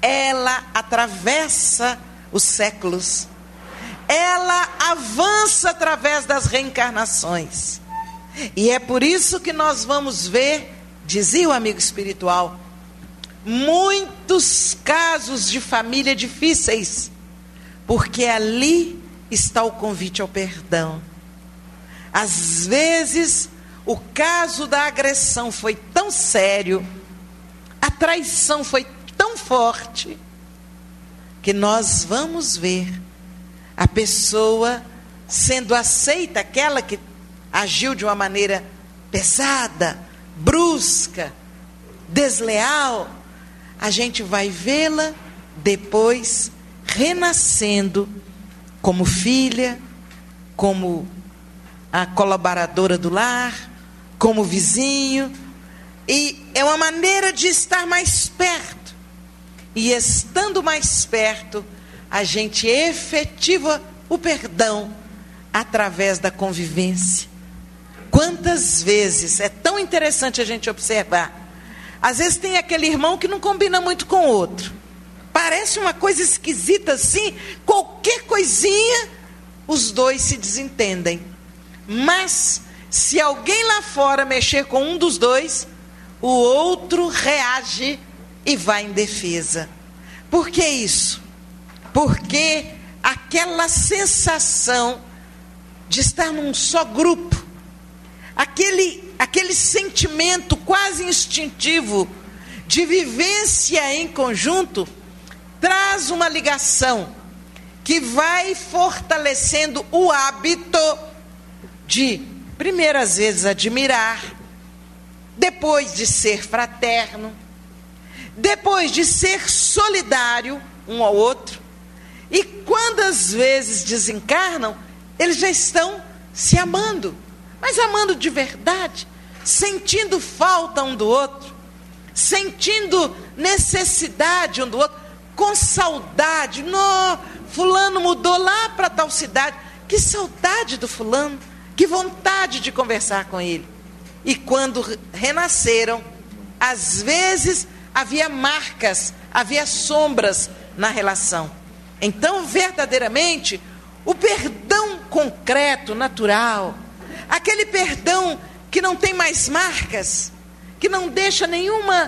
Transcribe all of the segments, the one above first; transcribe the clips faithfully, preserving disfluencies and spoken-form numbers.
ela atravessa os séculos, ela avança através das reencarnações. E é por isso que nós vamos ver, dizia o amigo espiritual, muitos casos de família difíceis, porque ali está o convite ao perdão. Às vezes, o caso da agressão foi tão sério, a traição foi tão forte, que nós vamos ver a pessoa sendo aceita, aquela que agiu de uma maneira pesada, brusca, desleal, a gente vai vê-la depois renascendo como filha, como a colaboradora do lar, como vizinho, e é uma maneira de estar mais perto, e estando mais perto, a gente efetiva o perdão através da convivência. Quantas vezes, é tão interessante a gente observar, às vezes tem aquele irmão que não combina muito com o outro, parece uma coisa esquisita assim, qualquer coisinha, os dois se desentendem. Mas, se alguém lá fora mexer com um dos dois, o outro reage e vai em defesa. Por que isso? Porque aquela sensação de estar num só grupo, aquele, aquele sentimento quase instintivo de vivência em conjunto, traz uma ligação que vai fortalecendo o hábito de, primeiras vezes, admirar, depois de ser fraterno, depois de ser solidário um ao outro, e quando às vezes desencarnam, eles já estão se amando, mas amando de verdade, sentindo falta um do outro, sentindo necessidade um do outro, com saudade. No, fulano mudou lá para tal cidade, que saudade do fulano, que vontade de conversar com ele. E quando renasceram, às vezes havia marcas, havia sombras na relação. Então, verdadeiramente, o perdão concreto, natural, aquele perdão que não tem mais marcas, que não deixa nenhuma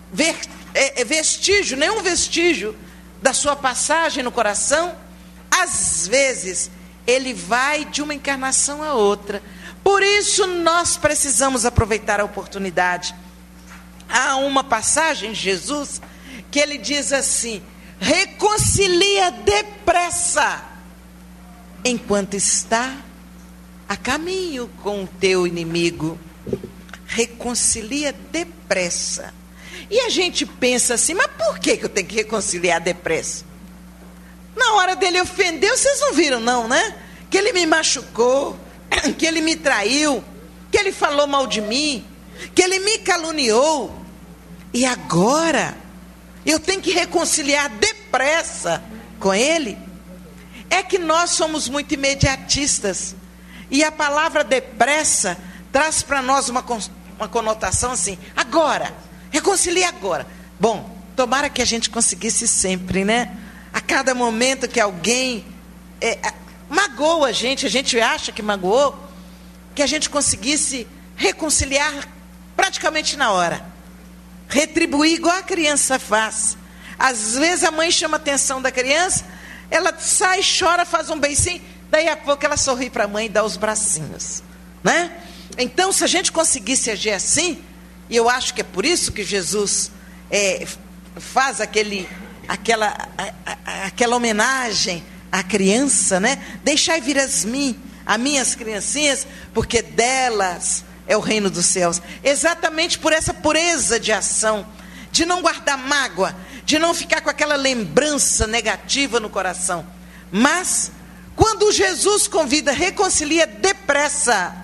vestígio, nenhum vestígio da sua passagem no coração, às vezes ele vai de uma encarnação a outra. Por isso nós precisamos aproveitar a oportunidade. Há uma passagem de Jesus que ele diz assim: reconcilia depressa, enquanto está a caminho com o teu inimigo. Reconcilia depressa. E a gente pensa assim, mas por que que eu tenho que reconciliar depressa? Na hora dele ofendeu, vocês não viram não, né? Que ele me machucou, que ele me traiu, que ele falou mal de mim, que ele me caluniou. E agora eu tenho que reconciliar depressa com ele? É que nós somos muito imediatistas. E a palavra depressa traz para nós uma, uma conotação assim, agora, reconcilia agora. Bom, tomara que a gente conseguisse sempre, né? A cada momento que alguém é, magoa a gente, a gente acha que magoou, que a gente conseguisse reconciliar praticamente na hora. Retribuir igual a criança faz. Às vezes a mãe chama a atenção da criança, ela sai, chora, faz um beicinho, daí a pouco ela sorri para a mãe e dá os bracinhos, né? Então, se a gente conseguisse agir assim, e eu acho que é por isso que Jesus é, faz aquele, aquela, a, a, aquela homenagem à criança, né? Deixai vir as mim, a minhas criancinhas, porque delas é o reino dos céus. Exatamente por essa pureza de ação, de não guardar mágoa, de não ficar com aquela lembrança negativa no coração. Mas, quando Jesus convida, reconcilia depressa,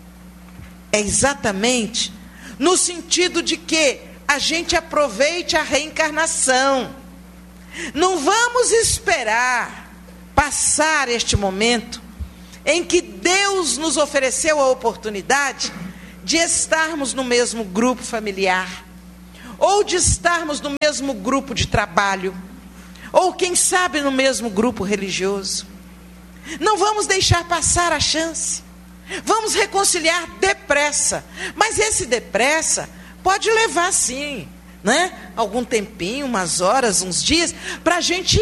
é exatamente no sentido de que a gente aproveite a reencarnação. Não vamos esperar passar este momento em que Deus nos ofereceu a oportunidade de estarmos no mesmo grupo familiar, ou de estarmos no mesmo grupo de trabalho, ou quem sabe no mesmo grupo religioso. Não vamos deixar passar a chance. Vamos reconciliar depressa. Mas esse depressa pode levar sim, né? Algum tempinho, umas horas, uns dias, para a gente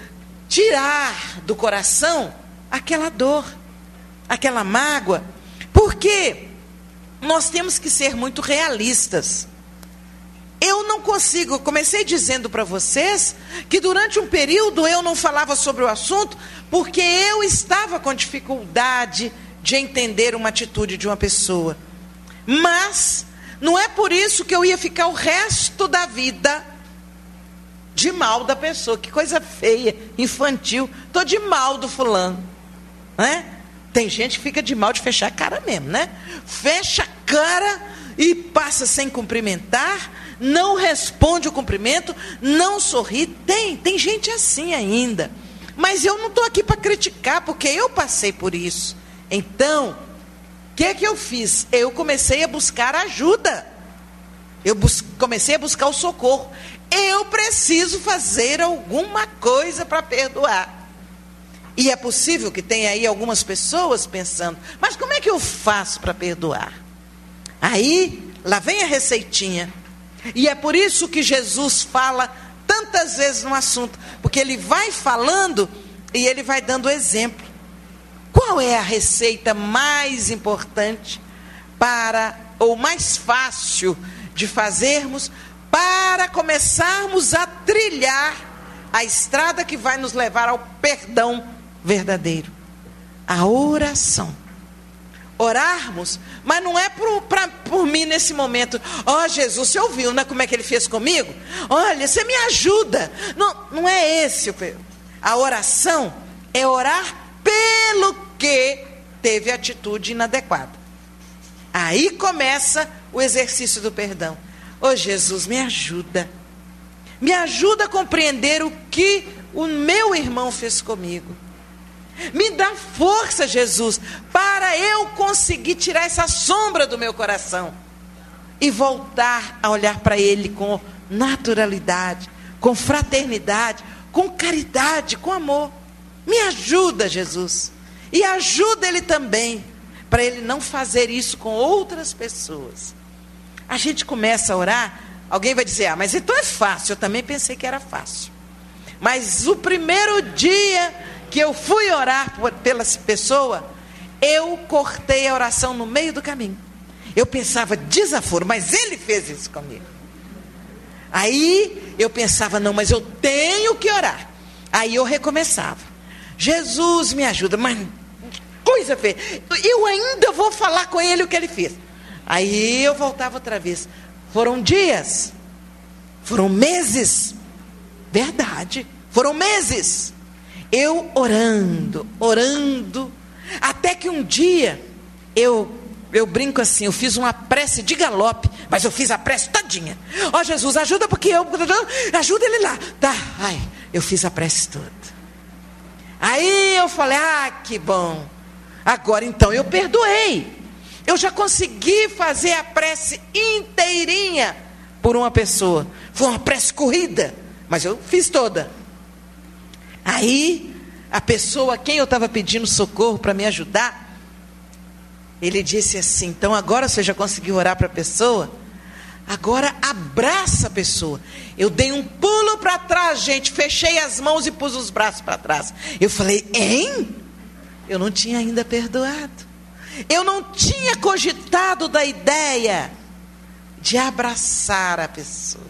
tirar do coração aquela dor, aquela mágoa. Porque nós temos que ser muito realistas. Eu não consigo, eu comecei dizendo para vocês que durante um período eu não falava sobre o assunto porque eu estava com dificuldade de entender uma atitude de uma pessoa. Mas não é por isso que eu ia ficar o resto da vida de mal da pessoa. Que coisa feia, infantil. Estou de mal do fulano, né? Tem gente que fica de mal de fechar a cara mesmo, né? Fecha a cara e passa sem cumprimentar, não responde o cumprimento, não sorri. Tem, tem gente assim ainda. Mas eu não estou aqui para criticar, porque eu passei por isso. Então, o que é que eu fiz? Eu comecei a buscar ajuda. Eu bus- comecei a buscar o socorro. Eu preciso fazer alguma coisa para perdoar. E é possível que tenha aí algumas pessoas pensando, mas como é que eu faço para perdoar? Aí, lá vem a receitinha. E é por isso que Jesus fala tantas vezes no assunto, porque ele vai falando e ele vai dando exemplo. Qual é a receita mais importante para, ou mais fácil de fazermos, para começarmos a trilhar a estrada que vai nos levar ao perdão verdadeiro? A oração. Orarmos, mas não é por, pra, por mim nesse momento. Ó, oh, Jesus, você ouviu, né, como é que ele fez comigo? Olha, você me ajuda. Não, não é esse o... A oração é orar pelo que teve atitude inadequada. Aí começa o exercício do perdão. Ô oh, Jesus, me ajuda. Me ajuda a compreender o que o meu irmão fez comigo. Me dá força, Jesus, para eu conseguir tirar essa sombra do meu coração e voltar a olhar para ele com naturalidade, com fraternidade, com caridade, com amor. Me ajuda, Jesus. E ajuda ele também, para ele não fazer isso com outras pessoas. A gente começa a orar, alguém vai dizer, ah, mas então é fácil. Eu também pensei que era fácil. Mas o primeiro dia que eu fui orar por, pela pessoa, eu cortei a oração no meio do caminho. Eu pensava, desaforo, mas ele fez isso comigo. Aí eu pensava, não, mas eu tenho que orar. Aí eu recomeçava. Jesus, me ajuda, mas coisa feia. Eu ainda vou falar com ele o que ele fez. Aí eu voltava outra vez. Foram dias, foram meses, verdade, foram meses. Eu orando, orando, até que um dia, eu, eu brinco assim, eu fiz uma prece de galope, mas eu fiz a prece todinha. Ó, oh, Jesus, ajuda porque eu, ajuda ele lá. Tá, ai, eu fiz a prece toda. Aí eu falei, ah, que bom. Agora então eu perdoei. Eu já consegui fazer a prece inteirinha por uma pessoa. Foi uma prece corrida, mas eu fiz toda. Aí, a pessoa a quem eu estava pedindo socorro para me ajudar, ele disse assim, então agora você já conseguiu orar para a pessoa? Agora abraça a pessoa. Eu dei um pulo para trás, gente, fechei as mãos e pus os braços para trás. Eu falei, hein? Eu não tinha ainda perdoado. Eu não tinha cogitado da ideia de abraçar a pessoa.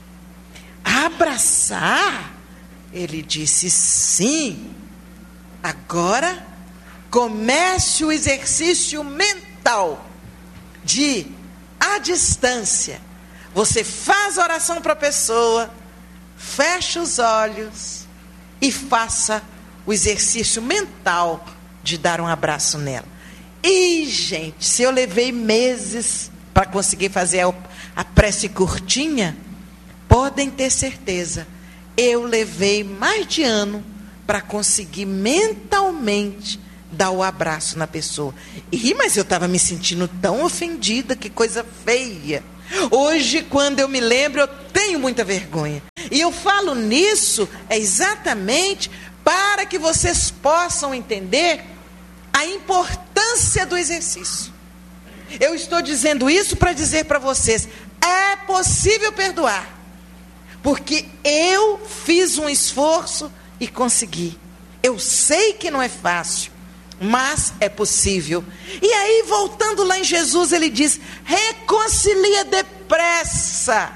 Abraçar? Ele disse, sim. Agora, comece o exercício mental de, à distância, você faz oração para a pessoa, fecha os olhos e faça o exercício mental de dar um abraço nela. E, gente, se eu levei meses para conseguir fazer a, a prece curtinha, podem ter certeza, eu levei mais de ano para conseguir mentalmente dar o abraço na pessoa. E, mas eu estava me sentindo tão ofendida, que coisa feia. Hoje, quando eu me lembro, eu tenho muita vergonha. E eu falo nisso é exatamente para que vocês possam entender a importância do exercício. Eu estou dizendo isso para dizer para vocês, é possível perdoar, porque eu fiz um esforço e consegui. Eu sei que não é fácil, mas é possível. E aí, voltando lá em Jesus, ele diz: reconcilia depressa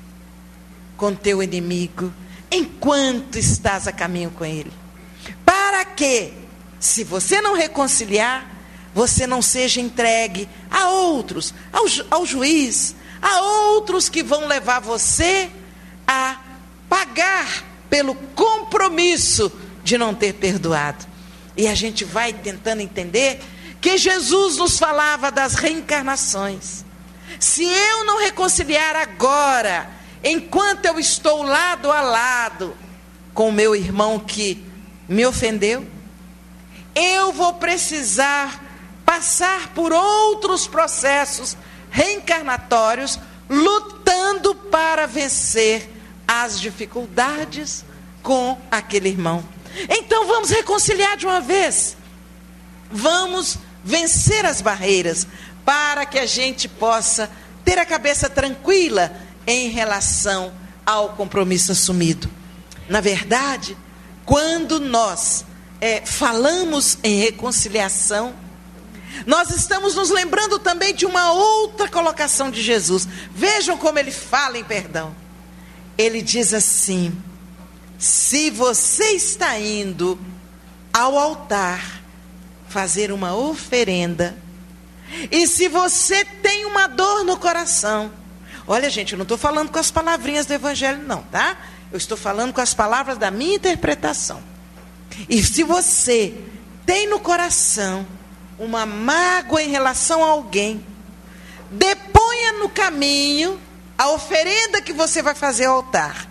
com teu inimigo, enquanto estás a caminho com ele. Para que, se você não reconciliar, você não seja entregue a outros, ao, ju- ao juiz, a outros que vão levar você a pagar pelo compromisso de não ter perdoado. E a gente vai tentando entender que Jesus nos falava das reencarnações. Se eu não reconciliar agora, enquanto eu estou lado a lado com o meu irmão que me ofendeu, eu vou precisar passar por outros processos reencarnatórios, lutando para vencer as dificuldades com aquele irmão. Então vamos reconciliar de uma vez. Vamos vencer as barreiras para que a gente possa ter a cabeça tranquila em relação ao compromisso assumido. Na verdade, quando nós é, falamos em reconciliação, nós estamos nos lembrando também de uma outra colocação de Jesus. Vejam como ele fala em perdão. Ele diz assim: se você está indo ao altar fazer uma oferenda, e se você tem uma dor no coração, olha, gente, eu não estou falando com as palavrinhas do evangelho não, tá? Eu estou falando com as palavras da minha interpretação. E se você tem no coração uma mágoa em relação a alguém, deponha no caminho a oferenda que você vai fazer ao altar.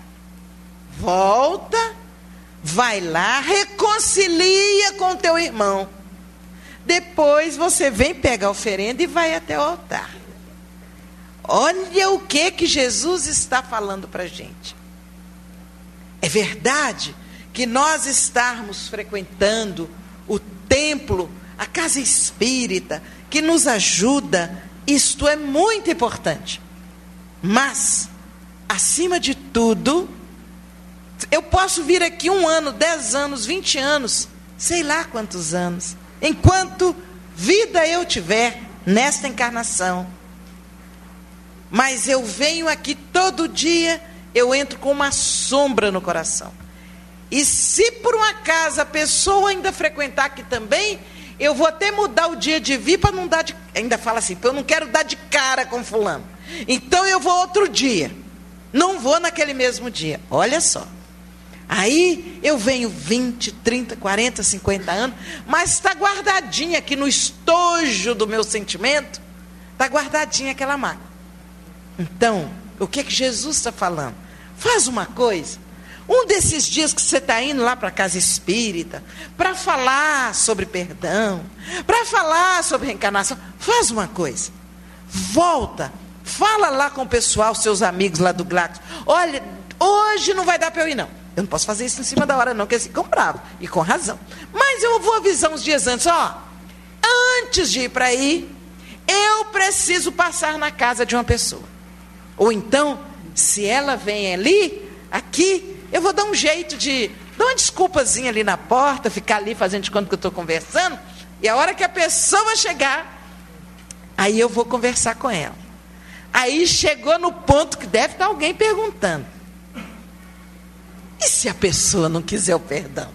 Volta, vai lá, reconcilia com o teu irmão. Depois você vem pegar a oferenda e vai até o altar. Olha o que que Jesus está falando para a gente. É verdade que nós estarmos frequentando o templo, a casa espírita, que nos ajuda, isto é muito importante. Mas, acima de tudo, eu posso vir aqui um ano, dez anos, vinte anos, sei lá quantos anos, enquanto vida eu tiver nesta encarnação. Mas eu venho aqui todo dia, eu entro com uma sombra no coração. E se por um acaso a pessoa ainda frequentar aqui também, eu vou até mudar o dia de vir para não dar de... Ainda fala assim, eu não quero dar de cara com fulano. Então eu vou outro dia. Não vou naquele mesmo dia. Olha só. Aí eu venho vinte, trinta, quarenta, cinquenta anos, mas está guardadinha aqui no estojo do meu sentimento, está guardadinha aquela mágoa. Então, o que é que Jesus está falando? Faz uma coisa. Um desses dias que você está indo lá para a casa espírita, para falar sobre perdão, para falar sobre reencarnação, faz uma coisa. Volta, fala lá com o pessoal, seus amigos lá do Glaxo. Olha, hoje não vai dar para eu ir não. Eu não posso fazer isso em cima da hora não, porque eles ficam bravos, e com razão. Mas eu vou avisar uns dias antes, ó, antes de ir para aí, eu preciso passar na casa de uma pessoa. Ou então, se ela vem ali, aqui, eu vou dar um jeito de, dar uma desculpazinha ali na porta, ficar ali fazendo de conta que eu estou conversando, e a hora que a pessoa chegar, aí eu vou conversar com ela. Aí chegou no ponto que deve estar alguém perguntando: e se a pessoa não quiser o perdão?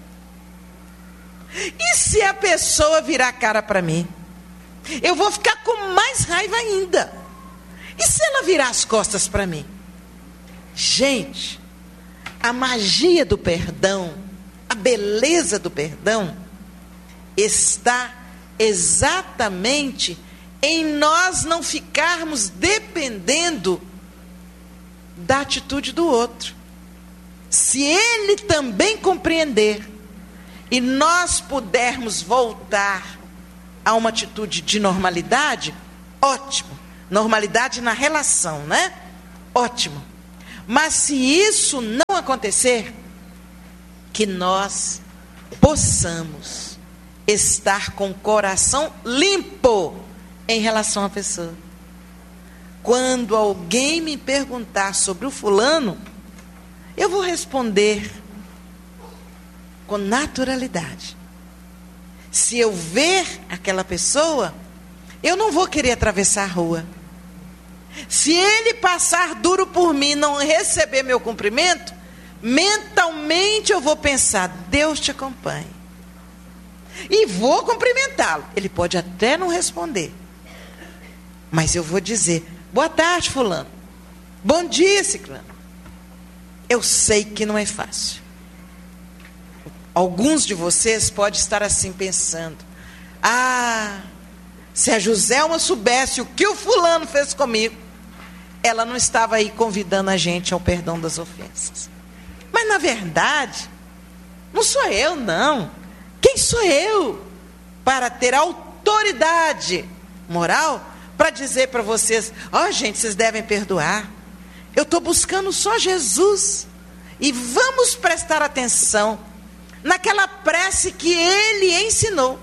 E se a pessoa virar a cara para mim? Eu vou ficar com mais raiva ainda. E se ela virar as costas para mim? Gente, a magia do perdão, a beleza do perdão, está exatamente em nós não ficarmos dependendo da atitude do outro. Se ele também compreender e nós pudermos voltar a uma atitude de normalidade, ótimo. normalidade na relação, né? Ótimo. Mas se isso não acontecer, que nós possamos estar com o coração limpo em relação à pessoa. Quando alguém me perguntar sobre o fulano, eu vou responder com naturalidade. Se eu ver aquela pessoa, eu não vou querer atravessar a rua. Se ele passar duro por mim e não receber meu cumprimento, mentalmente eu vou pensar, Deus te acompanhe. E vou cumprimentá-lo. Ele pode até não responder, mas eu vou dizer, boa tarde, fulano. Bom dia, ciclano. Eu sei que não é fácil. Alguns de vocês podem estar assim pensando, ah, se a Joselma soubesse o que o fulano fez comigo, ela não estava aí convidando a gente ao perdão das ofensas. Mas na verdade, não sou eu não. Quem sou eu para ter autoridade moral para dizer para vocês, ó oh, gente, vocês devem perdoar. Eu estou buscando só Jesus. E vamos prestar atenção naquela prece que ele ensinou.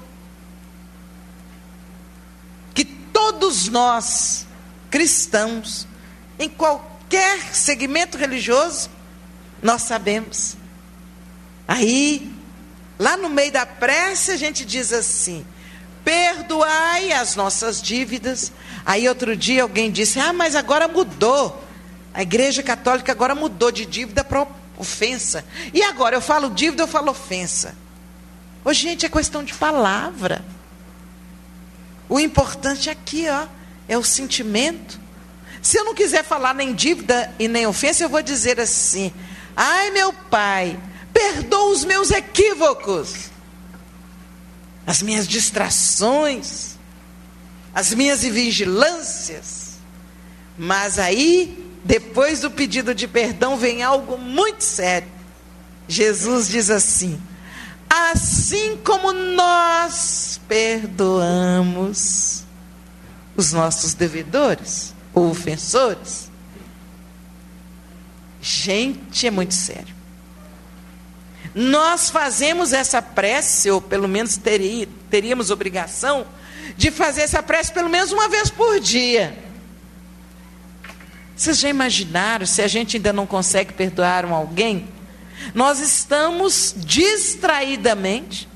Que todos nós, cristãos, em qualquer segmento religioso, nós sabemos. Aí, lá no meio da prece, a gente diz assim, perdoai as nossas dívidas. Aí outro dia alguém disse, ah, mas agora mudou. A Igreja Católica agora mudou de dívida para ofensa. E agora eu falo dívida, eu falo ofensa. Ô, gente, é questão de palavra. O importante aqui, ó, é o sentimento. Se eu não quiser falar nem dívida e nem ofensa, eu vou dizer assim, ai meu Pai, perdoa os meus equívocos, as minhas distrações, as minhas invigilâncias. Mas aí, depois do pedido de perdão, vem algo muito sério. Jesus diz assim, assim como nós perdoamos os nossos devedores ou ofensores. Gente, é muito sério. Nós fazemos essa prece, ou pelo menos teria, teríamos obrigação de fazer essa prece pelo menos uma vez por dia. Vocês já imaginaram se a gente ainda não consegue perdoar um alguém? Nós estamos distraidamente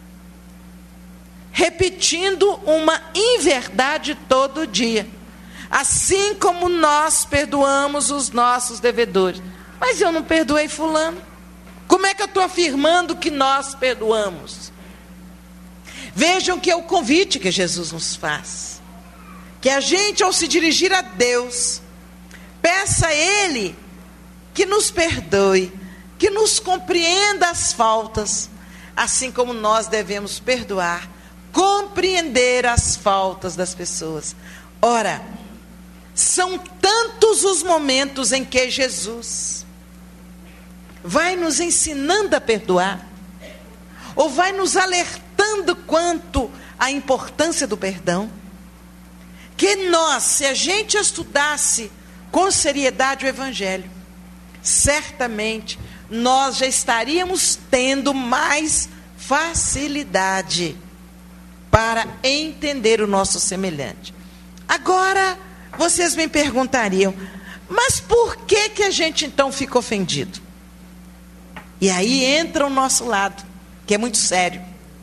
repetindo uma inverdade todo dia. Assim como nós perdoamos os nossos devedores. Mas eu não perdoei fulano. Como é que eu estou afirmando que nós perdoamos? Vejam que é o convite que Jesus nos faz. Que a gente, ao se dirigir a Deus, peça a Ele que nos perdoe, que nos compreenda as faltas, assim como nós devemos perdoar, compreender as faltas das pessoas. Ora, são tantos os momentos em que Jesus vai nos ensinando a perdoar, ou vai nos alertando quanto à importância do perdão, que nós, se a gente estudasse com seriedade o Evangelho, certamente nós já estaríamos tendo mais facilidade para entender o nosso semelhante. Agora, vocês me perguntariam, mas por que que a gente então fica ofendido? E aí entra o nosso lado, que é muito sério.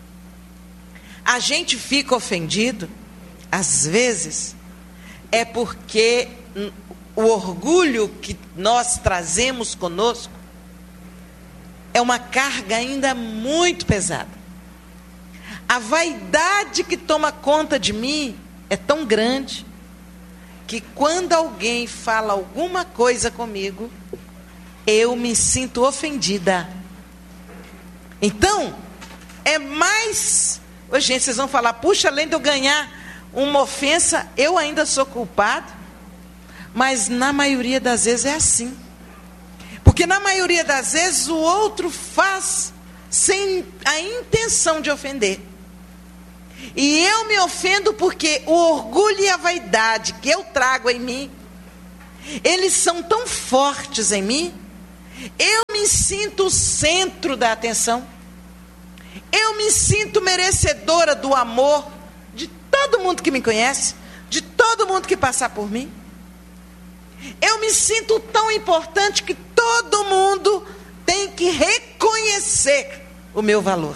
A gente fica ofendido, às vezes, é porque o orgulho que nós trazemos conosco é uma carga ainda muito pesada. A vaidade que toma conta de mim é tão grande que quando alguém fala alguma coisa comigo, eu me sinto ofendida. Então, é mais... Ô, gente, vocês vão falar, puxa, além de eu ganhar uma ofensa, eu ainda sou culpado? Mas na maioria das vezes é assim. Porque na maioria das vezes o outro faz sem a intenção de ofender. E eu me ofendo porque o orgulho e a vaidade que eu trago em mim, eles são tão fortes em mim, eu me sinto o centro da atenção, eu me sinto merecedora do amor de todo mundo que me conhece, de todo mundo que passar por mim. Eu me sinto tão importante que todo mundo tem que reconhecer o meu valor.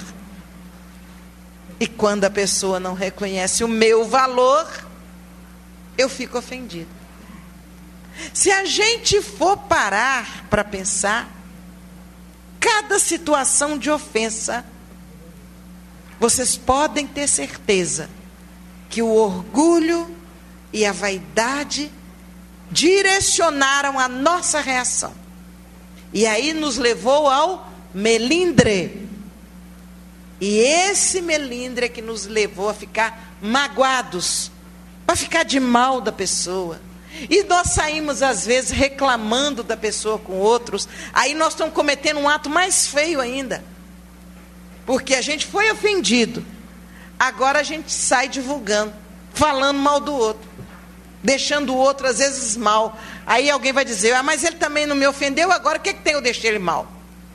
E quando a pessoa não reconhece o meu valor, eu fico ofendido. Se a gente for parar para pensar, cada situação de ofensa, vocês podem ter certeza que o orgulho e a vaidade direcionaram a nossa reação. E aí nos levou ao melindre. E esse melindre é que nos levou a ficar magoados, para ficar de mal da pessoa. E nós saímos às vezes reclamando da pessoa com outros. Aí nós estamos cometendo um ato mais feio ainda. Porque a gente foi ofendido. Agora a gente sai divulgando, falando mal do outro, deixando o outro às vezes mal. Aí alguém vai dizer, ah, mas ele também não me ofendeu, agora o que, que tem eu deixei ele mal?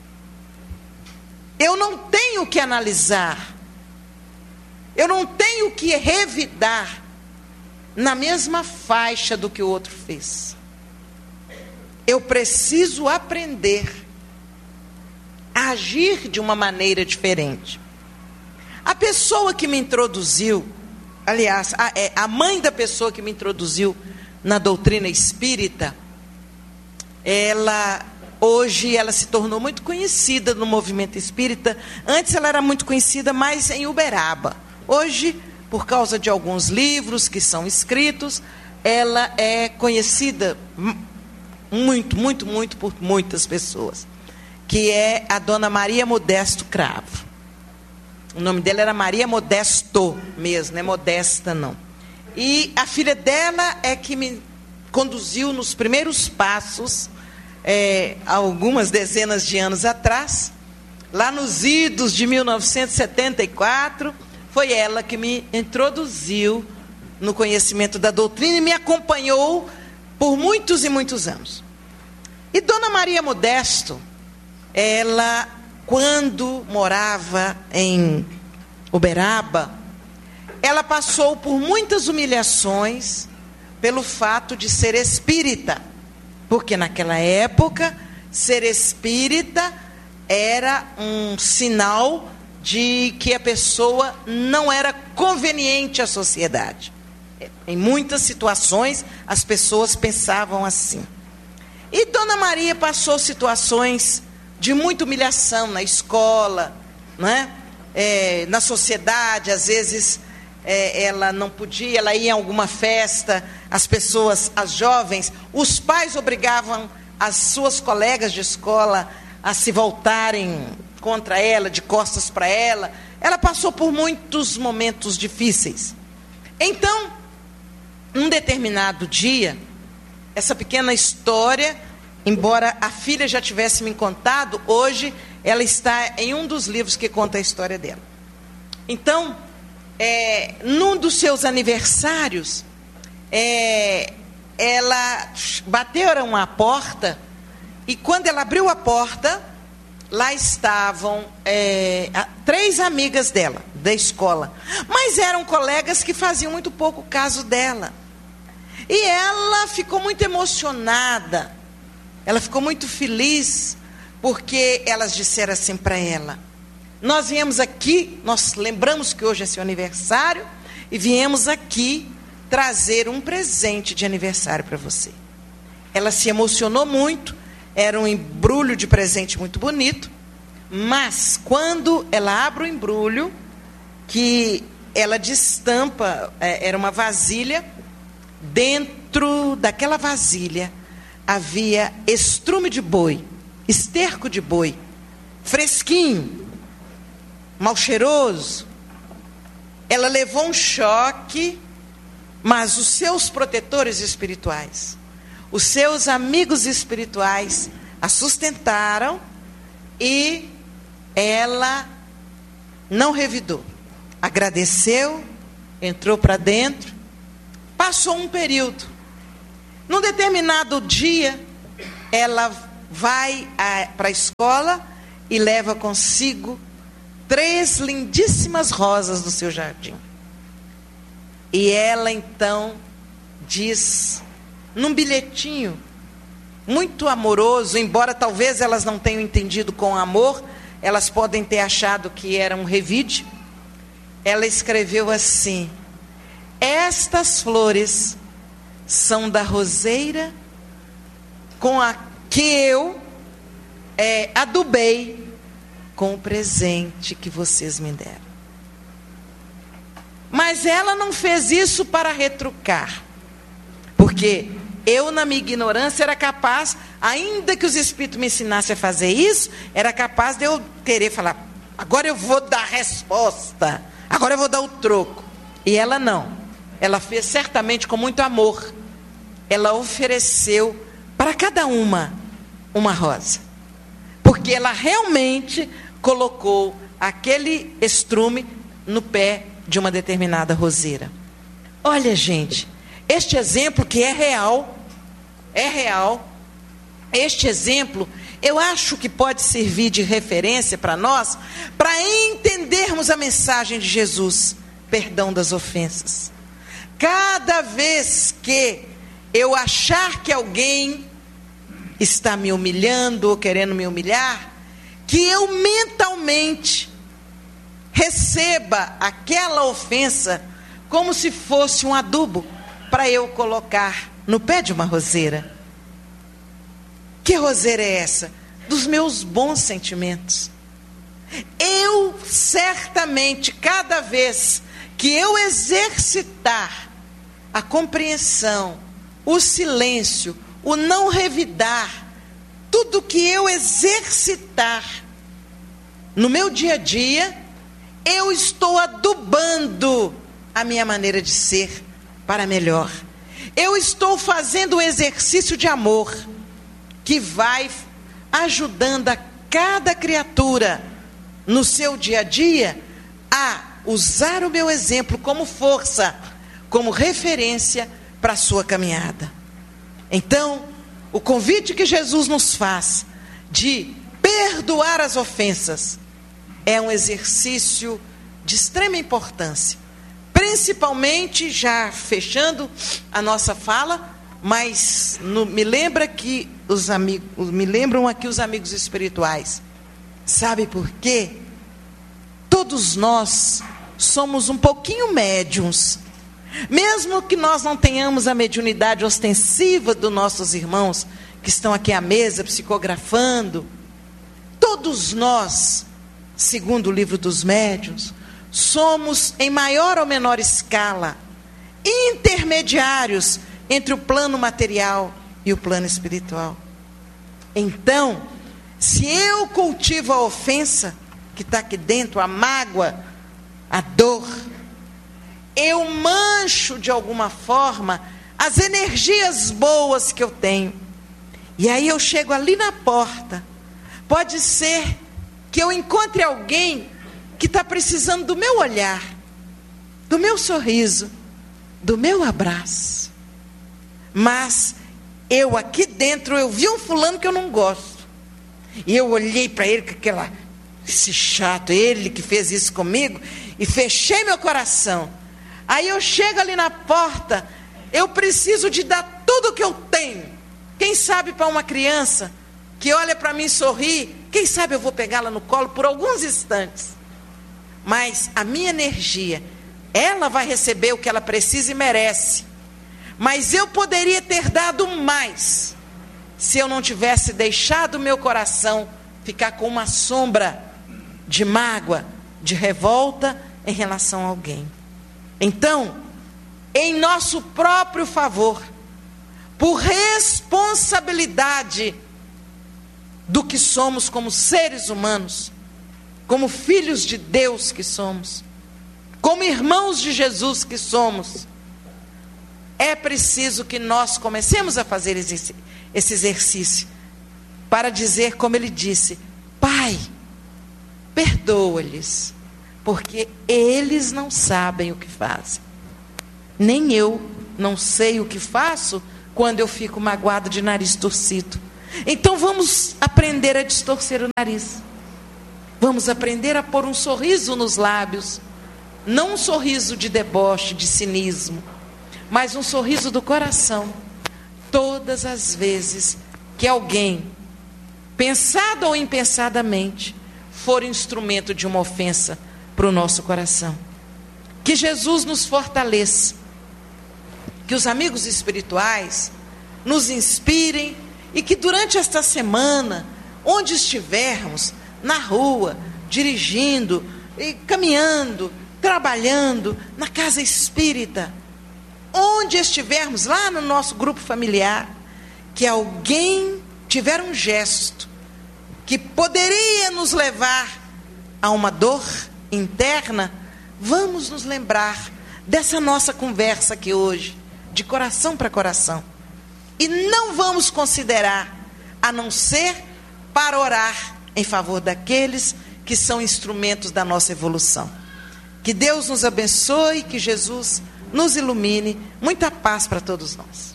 Eu não tenho que analisar, eu não tenho que revidar na mesma faixa do que o outro fez. Eu preciso aprender a agir de uma maneira diferente. A pessoa que me introduziu, aliás, a, é, a mãe da pessoa que me introduziu na doutrina espírita, ela, hoje ela se tornou muito conhecida no movimento espírita. Antes ela era muito conhecida mais em Uberaba. Hoje, por causa de alguns livros que são escritos, ela é conhecida muito, muito, muito por muitas pessoas, que é a Dona Maria Modesto Cravo. O nome dela era Maria Modesto mesmo, não é Modesta não. E a filha dela é que me conduziu nos primeiros passos, é, algumas dezenas de anos atrás, lá nos idos de mil novecentos e setenta e quatro, foi ela que me introduziu no conhecimento da doutrina e me acompanhou por muitos e muitos anos. E Dona Maria Modesto, ela, quando morava em Uberaba, ela passou por muitas humilhações pelo fato de ser espírita, porque naquela época ser espírita era um sinal de que a pessoa não era conveniente à sociedade. Em muitas situações as pessoas pensavam assim. E Dona Maria passou situações de muita humilhação na escola, né? É, na sociedade, às vezes é, ela não podia, ela ia em alguma festa, as pessoas, as jovens, os pais obrigavam as suas colegas de escola a se voltarem contra ela, de costas para ela. Ela passou por muitos momentos difíceis. Então, num determinado dia, essa pequena história, embora a filha já tivesse me contado, hoje ela está em um dos livros que conta a história dela. Então, é, num dos seus aniversários, é, ela bateram a porta, e quando ela abriu a porta, lá estavam é, três amigas dela, da escola, mas eram colegas que faziam muito pouco caso dela. E ela ficou muito emocionada, ela ficou muito feliz, porque elas disseram assim para ela: nós viemos aqui, nós lembramos que hoje é seu aniversário, e viemos aqui trazer um presente de aniversário para você. Ela se emocionou muito, era um embrulho de presente muito bonito, mas quando ela abre o embrulho, que ela destampa, é, era uma vasilha, dentro daquela vasilha havia estrume de boi, esterco de boi, fresquinho, mal cheiroso. Ela levou um choque, mas os seus protetores espirituais, os seus amigos espirituais a sustentaram, e ela não revidou. agradeceu, entrou para dentro, passou um período. Num determinado dia, ela vai para a escola e leva consigo três lindíssimas rosas do seu jardim. E ela então diz, num bilhetinho muito amoroso, embora talvez elas não tenham entendido com amor, elas podem ter achado que era um revide, ela escreveu assim: estas flores são da roseira com a que eu é, adubei com o presente que vocês me deram. Mas ela não fez isso para retrucar, porque eu, na minha ignorância, era capaz, ainda que os Espíritos me ensinassem a fazer isso, era capaz de eu querer falar, agora eu vou dar a resposta, agora eu vou dar o troco. E ela não, ela fez certamente com muito amor. Ela ofereceu para cada uma uma rosa, porque ela realmente colocou aquele estrume no pé de uma determinada roseira. Olha, gente, este exemplo que é real, é real, este exemplo, eu acho que pode servir de referência para nós, para entendermos a mensagem de Jesus, perdão das ofensas. Cada vez que eu achar que alguém está me humilhando ou querendo me humilhar, que eu mentalmente receba aquela ofensa como se fosse um adubo para eu colocar no pé de uma roseira. Que roseira é essa? Dos meus bons sentimentos. Eu certamente, cada vez que eu exercitar a compreensão, o silêncio, o não revidar, tudo que eu exercitar no meu dia a dia, eu estou adubando a minha maneira de ser para melhor. Eu estou fazendo um exercício de amor que vai ajudando a cada criatura no seu dia a dia a usar o meu exemplo como força, como referência para a sua caminhada. Então, o convite que Jesus nos faz de perdoar as ofensas é um exercício de extrema importância. Principalmente, já fechando a nossa fala, mas no, me lembra que os amigos, me lembram aqui os amigos espirituais. Sabe por quê? Todos nós somos um pouquinho médiuns. Mesmo que nós não tenhamos a mediunidade ostensiva dos nossos irmãos que estão aqui à mesa psicografando, todos nós, segundo o livro dos médiuns, somos, em maior ou menor escala, intermediários entre o plano material e o plano espiritual. Então, se eu cultivo a ofensa que está aqui dentro, a mágoa, a dor, eu mancho de alguma forma as energias boas que eu tenho. E aí eu chego ali na porta. Pode ser que eu encontre alguém que está precisando do meu olhar, do meu sorriso, do meu abraço. Mas eu aqui dentro, eu vi um fulano que eu não gosto. E eu olhei para ele com aquela, esse chato, ele que fez isso comigo, e fechei meu coração. Aí eu chego ali na porta, eu preciso de dar tudo o que eu tenho. Quem sabe para uma criança que olha para mim e sorri, quem sabe eu vou pegá-la no colo por alguns instantes. Mas a minha energia, ela vai receber o que ela precisa e merece. Mas eu poderia ter dado mais, se eu não tivesse deixado o meu coração ficar com uma sombra de mágoa, de revolta em relação a alguém. Então, em nosso próprio favor, por responsabilidade do que somos como seres humanos, como filhos de Deus que somos, como irmãos de Jesus que somos, é preciso que nós comecemos a fazer esse, esse exercício, para dizer, como ele disse, Pai, perdoa-lhes, porque eles não sabem o que fazem. Nem eu não sei o que faço quando eu fico magoado de nariz torcido. Então vamos aprender a distorcer o nariz. Vamos aprender a pôr um sorriso nos lábios. Não um sorriso de deboche, de cinismo, mas um sorriso do coração. Todas as vezes que alguém, pensado ou impensadamente, for instrumento de uma ofensa para o nosso coração. Que Jesus nos fortaleça. Que os amigos espirituais nos inspirem e que durante esta semana, onde estivermos, na rua, dirigindo, caminhando, trabalhando, na casa espírita, onde estivermos, lá no nosso grupo familiar, que alguém tiver um gesto que poderia nos levar a uma dor interna, vamos nos lembrar dessa nossa conversa aqui hoje, de coração para coração. E não vamos considerar, a não ser para orar em favor daqueles que são instrumentos da nossa evolução. Que Deus nos abençoe, que Jesus nos ilumine. Muita paz para todos nós.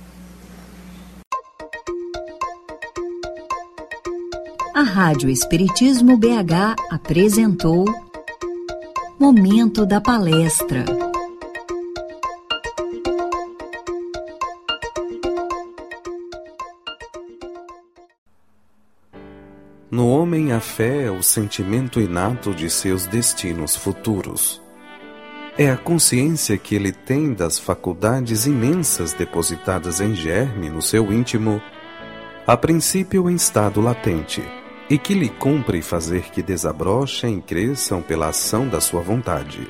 A Rádio Espiritismo B H apresentou Momento da Palestra. No homem, a fé é o sentimento inato de seus destinos futuros. É a consciência que ele tem das faculdades imensas depositadas em germe no seu íntimo, a princípio em estado latente, e que lhe cumpre fazer que desabrochem e cresçam pela ação da sua vontade.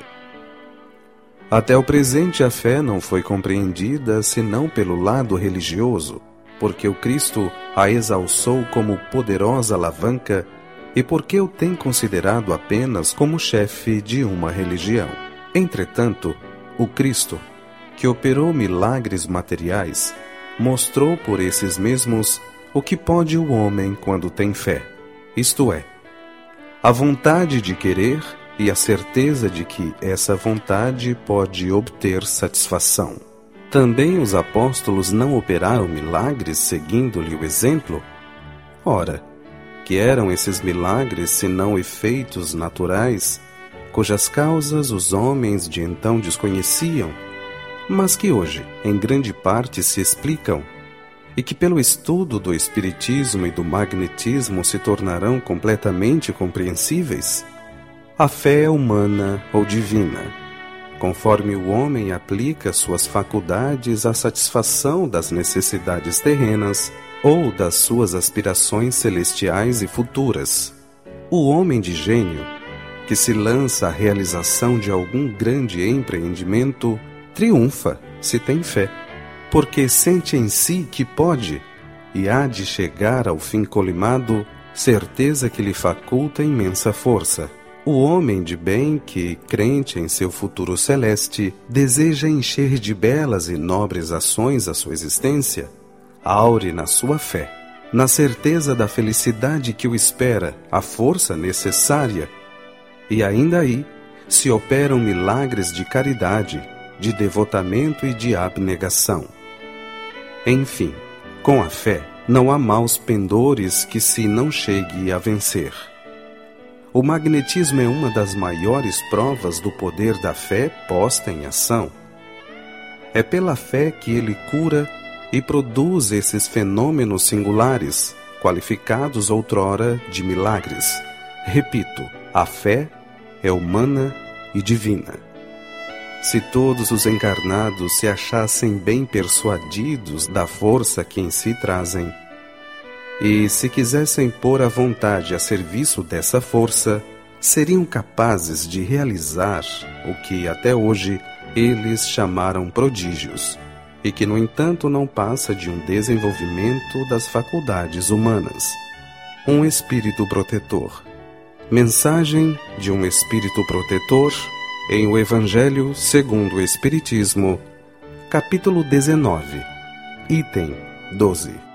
Até o presente, a fé não foi compreendida senão pelo lado religioso, porque o Cristo a exalçou como poderosa alavanca e porque o tem considerado apenas como chefe de uma religião. Entretanto, o Cristo, que operou milagres materiais, mostrou por esses mesmos o que pode o homem quando tem fé, isto é, a vontade de querer e a certeza de que essa vontade pode obter satisfação. Também os apóstolos não operaram milagres seguindo-lhe o exemplo? Ora, que eram esses milagres senão efeitos naturais, cujas causas os homens de então desconheciam, mas que hoje, em grande parte, se explicam, e que pelo estudo do espiritismo e do magnetismo se tornarão completamente compreensíveis? A fé é humana ou divina, conforme o homem aplica suas faculdades à satisfação das necessidades terrenas ou das suas aspirações celestiais e futuras. O homem de gênio, que se lança à realização de algum grande empreendimento, triunfa, se tem fé, porque sente em si que pode e há de chegar ao fim colimado, certeza que lhe faculta imensa força. O homem de bem que, crente em seu futuro celeste, deseja encher de belas e nobres ações a sua existência, aure na sua fé, na certeza da felicidade que o espera, a força necessária, e ainda aí se operam milagres de caridade, de devotamento e de abnegação. Enfim, com a fé não há maus pendores que se não chegue a vencer. O magnetismo é uma das maiores provas do poder da fé posta em ação. É pela fé que ele cura e produz esses fenômenos singulares, qualificados outrora de milagres. Repito, a fé é humana e divina. Se todos os encarnados se achassem bem persuadidos da força que em si trazem, e se quisessem pôr a vontade a serviço dessa força, seriam capazes de realizar o que até hoje eles chamaram prodígios, e que no entanto não passa de um desenvolvimento das faculdades humanas. Um espírito protetor. Mensagem de um espírito protetor em O Evangelho segundo o Espiritismo, capítulo dezenove, item doze.